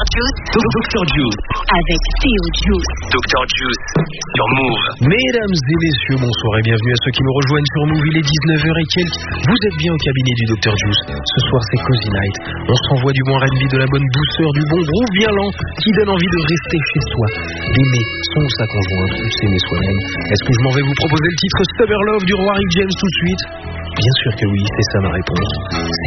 Juice. Dr Juice. Avec Théo Juice. Dr Juice. Sur Move. Mesdames et messieurs, bonsoir et bienvenue à ceux qui me rejoignent sur Move. Il est 19h et quelques. Vous êtes bien au cabinet du Dr Juice. Ce soir, c'est Cozy Night. On s'envoie du bon R&B, de la bonne douceur, du bon groove bien lent qui donne envie de rester chez soi, d'aimer son ou sa conjointe ou s'aimer soi-même. Est-ce que je m'en vais vous proposer le titre Stubber Love du roi Rick James tout de suite? Bien sûr que oui, c'est ça ma réponse.